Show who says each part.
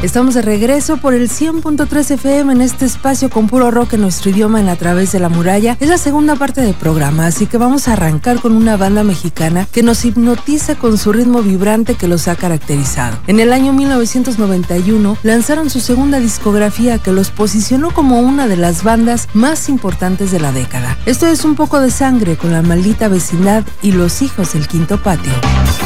Speaker 1: Estamos de regreso por el 100.3 FM en este espacio con puro rock en nuestro idioma en A Través de la Muralla. Es la segunda parte del programa, así que vamos a arrancar con una banda mexicana que nos hipnotiza con su ritmo vibrante que los ha caracterizado. En el año 1991 lanzaron su segunda discografía que los posicionó como una de las bandas más importantes de la década. Esto es Un poco de sangre con La maldita vecindad y Los hijos del quinto patio.